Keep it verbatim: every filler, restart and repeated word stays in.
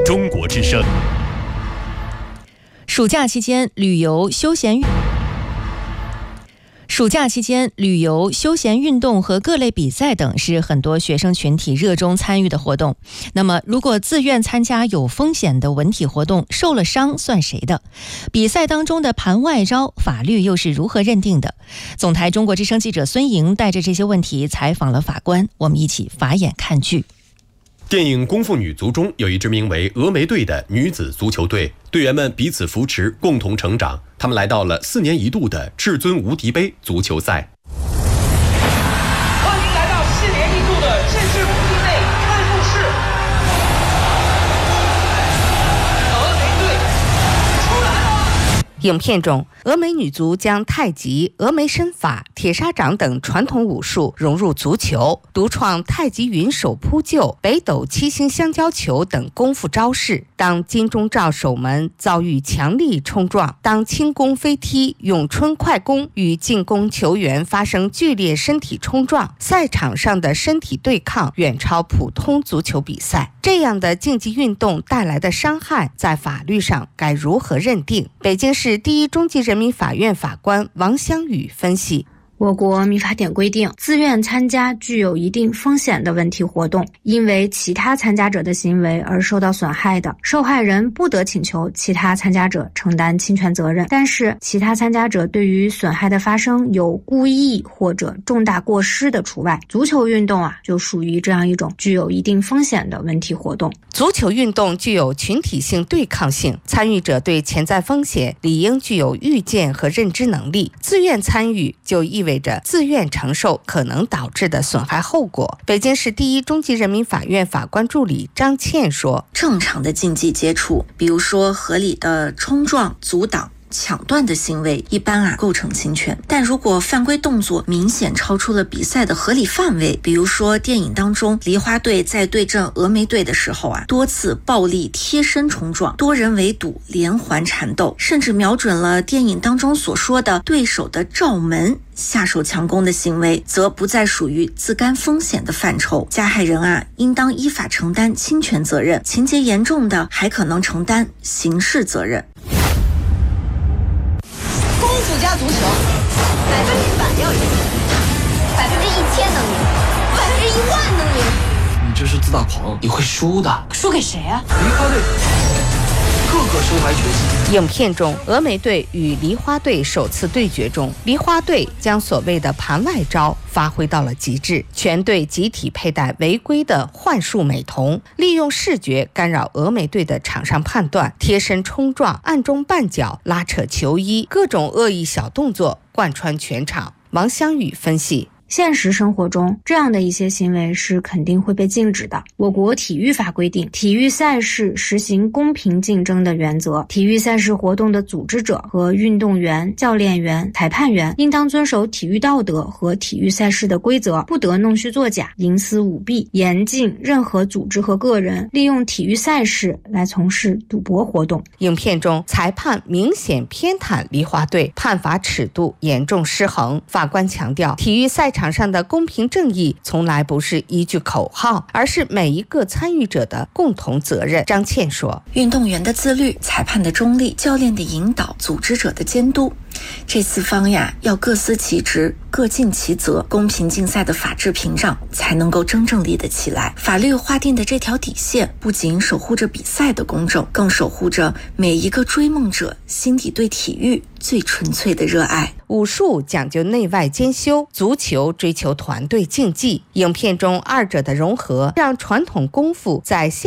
中国之声。 暑假期间旅游休闲暑假期间，旅游、休闲运动和各类比赛等是很多学生群体热衷参与的活动。那么，如果自愿参加有风险的文体活动，受了伤算谁的？比赛当中的盘外招，法律又是如何认定的？总台中国之声记者孙莹带着这些问题采访了法官，我们一起法眼看剧。 电影《功夫女足》中有一支名为峨眉队的女子足球队，队员们彼此扶持，共同成长。他们来到了四年一度的至尊无敌杯足球赛。 欢迎来到四年一度的至尊无敌杯开幕式。峨眉队出来了！ 影片中，峨眉女足将太极、峨眉身法、铁砂掌等传统武术融入足球，独创太极云手扑救、北斗七星香蕉球等功夫招式。当金钟罩守门遭遇强力冲撞，当轻功飞踢、咏春快攻与进攻球员发生剧烈身体冲撞，赛场上的身体对抗远超普通足球比赛。这样的竞技运动带来的伤害，在法律上该如何认定？北京市第一中级人民法院法官王香宇分析。 我国民法典规定，自愿参加具有一定风险的文体活动，因为其他参加者的行为而受到损害的，受害人不得请求其他参加者承担侵权责任。但是，其他参加者对于损害的发生有故意或者重大过失的除外。足球运动啊，就属于这样一种具有一定风险的文体活动。 足球运动具有群体性对抗性，参与者对潜在风险理应具有预见和认知能力。自愿参与就意味着自愿承受可能导致的损害后果。北京市第一中级人民法院法官助理张倩说： 正常的竞技接触，比如说合理的冲撞、阻挡、抢断的行为，一般啊构成侵权。但如果犯规动作明显超出了比赛的合理范围，比如说电影当中梨花队在对阵峨眉队的时候啊，多次暴力贴身冲撞，多人围堵，连环缠斗，甚至瞄准了电影当中所说的对手的罩门，下手强攻的行为，则不再属于自甘风险的范畴。加害人啊，应当依法承担侵权责任，情节严重的还可能承担刑事责任。 功夫加足球，百分之百要赢，百分之一千能赢，百分之一万能赢。 你这是自大狂，你会输的。 输给谁啊？ 梨花队，个个身怀绝技。 影片中，峨眉队与梨花队首次对决中，梨花队将所谓的盘外招发挥到了极致，全队集体佩戴违规的幻术美瞳，利用视觉干扰峨眉队的场上判断，贴身冲撞、暗中绊脚、拉扯球衣，各种恶意小动作贯穿全场。王香宇分析。 现实生活中，这样的一些行为是肯定会被禁止的。我国体育法规定，体育赛事实行公平竞争的原则，体育赛事活动的组织者和运动员、教练员、裁判员应当遵守体育道德和体育赛事的规则，不得弄虚作假、营私舞弊，严禁任何组织和个人利用体育赛事来从事赌博活动。 影片中，裁判明显偏袒梨花队，判罚尺度严重失衡。法官强调，体育赛场上的公平正义从来不是一句口号，而是每一个参与者的共同责任。张倩说： 运动员的自律、裁判的中立、教练的引导、组织者的监督，这四方呀要各司其职，各尽其责，公平竞赛的法治屏障才能够真正立得起来。法律划定的这条底线，不仅守护着比赛的公正，更守护着每一个追梦者心底对体育最纯粹的热爱。 武术讲究内外兼修，足球追求团队竞技。影片中二者的融合，让传统功夫在现